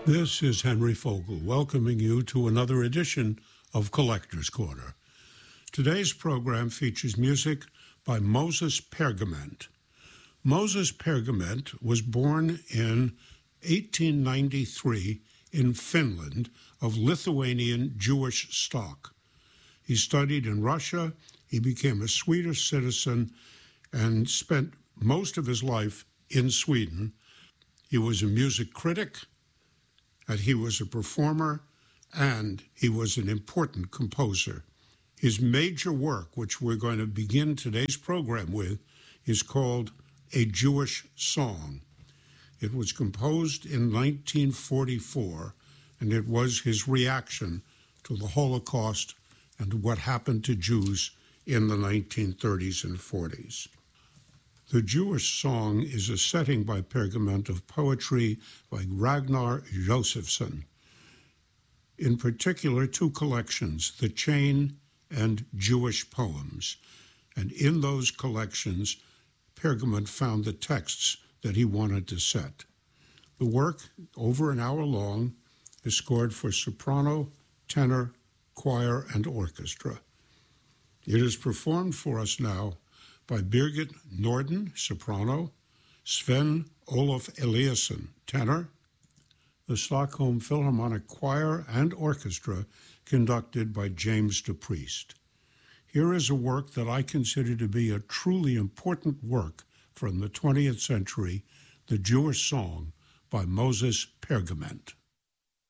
This is Henry Fogel welcoming you to another edition of Collector's Corner. Today's program features music by Moses Pergament. Moses Pergament was born in 1893 in Finland of Lithuanian Jewish stock. He studied in Russia, he became a Swedish citizen, and spent most of his life in Sweden. He was a music critic, and he was a performer, and he was an important composer. His major work, which we're going to begin today's program with, is called A Jewish Song. It was composed in 1944, and it was his reaction to the Holocaust and what happened to Jews in the 1930s and 40s. The Jewish Song is a setting by Pergament of poetry by Ragnar Josefsson. In particular, two collections, The Chain and Jewish Poems. And in those collections, Pergament found the texts that he wanted to set. The work, over an hour long, is scored for soprano, tenor, choir, and orchestra. It is performed for us now by Birgit Norden, soprano, Sven Olof Eliasson, tenor, the Stockholm Philharmonic Choir and Orchestra, conducted by James DePriest. Here is a work that I consider to be a truly important work from the 20th century, The Jewish Song by Moses Pergament.